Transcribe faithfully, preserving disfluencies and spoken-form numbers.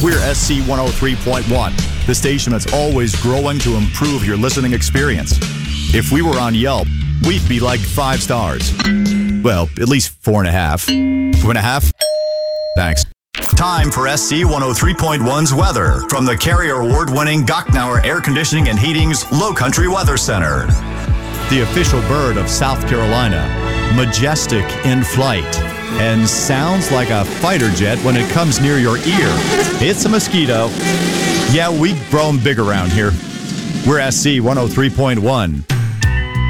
We're S C one oh three point one, the station that's always growing to improve your listening experience. If we were on Yelp, we'd be like five stars. Well, at least four and a half. Two and a half? Thanks. Time for S C one oh three point one's weather from the Carrier Award-winning Gocknauer Air Conditioning and Heating's Low Country Weather Center. The official bird of South Carolina, majestic in flight, and sounds like a fighter jet when it comes near your ear. It's a mosquito. Yeah, we grow them big around here. We're S C one oh three point one.